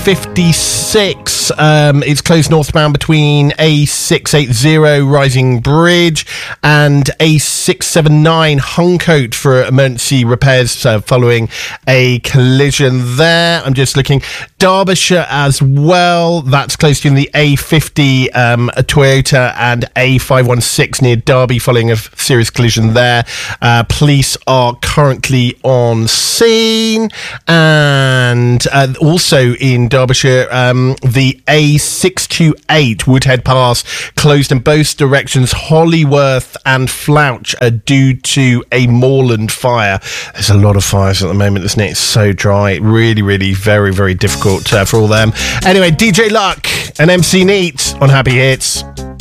A56. It's closed northbound between A680 Rising Bridge and A679 Huncote for emergency repairs following a collision there. I'm just looking. Derbyshire as well. That's close to the A50 Toyota and A516 near Derby following a serious collision there. Police are currently on scene. And also in Derbyshire, the A628 Woodhead Pass closed in both directions, Hollyworth and Flouch, due to a moorland fire. There's a lot of fires at the moment, isn't it? It's so dry. Really, really very, very difficult for all them. Anyway, DJ Luck and MC Neat on Happy Hits.